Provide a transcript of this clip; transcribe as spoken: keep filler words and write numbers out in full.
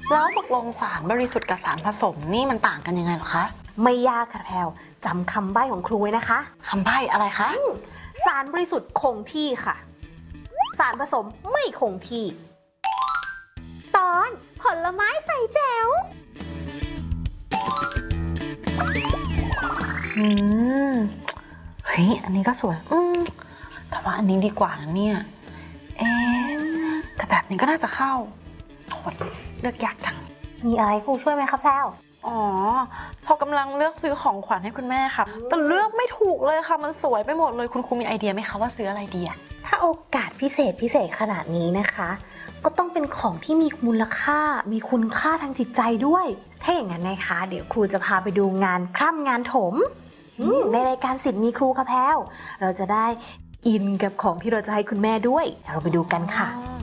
แล้วตกลงสารบริสุทธิ์กับสารผสมนี่มันต่างกันยังไงหรอคะไม่ยากค่ะแพรวจำคำใบ้ของครูไว้นะคะคำใบ้อะไรคะสารบริสุทธิ์คงที่ค่ะสารผสมไม่คงที่ตอนผลไม้ใส่แจ๋วอืมเฮ้ยอันนี้ก็สวยอืมแต่ว่าอันนี้ดีกว่านะเนี่ยเอ๊ะแต่แบบนี้ก็น่าจะเข้าโหเลือกยากจังมีอะไรครูช่วยไหมคะแพรวอ๋อพอกำลังเลือกซื้อของขวัญให้คุณแม่ค่ะแต่เลือกไม่ถูกเลยค่ะมันสวยไปหมดเลยคุณครูมีไอเดียไหมคะว่าซื้ออะไรดีอะถ้าโอกาสพิเศษพิเศษขนาดนี้นะคะก็ต้องเป็นของที่มีมูลค่ามีคุณค่าทางจิตใจด้วยถ้าอย่างนั้นนะคะเดี๋ยวครูจะพาไปดูงานคร่ำงานถมในรายการศิลป์มีครูค่ะแพรวเราจะได้อินกับของที่เราจะให้คุณแม่ด้วยเราไปดูกันค่ะ